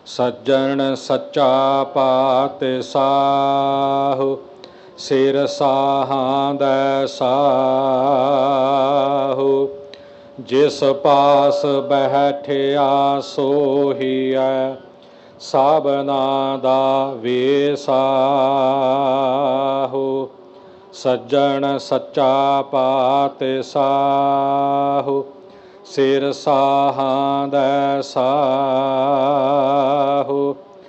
ਸੱਜਣ ਸੱਚਾ ਪਾਤਿ ਸਾਹੁ, ਸਿਰ ਸਾਹਾਂ ਦੈ ਸਾਹੁ। ਜਿਸ ਪਾਸ ਬੈਠਿਆ ਸੋਹੀਐ, ਸਭਨਾ ਦਾ ਵੇਸਾਹੁ। ਸੱਜਣ ਸੱਚਾ ਪਾਤਿ ਸਾਹੁ, ਸਿਰ ਸਾਹਾਂ ਦੈ ਸਾਹੁ।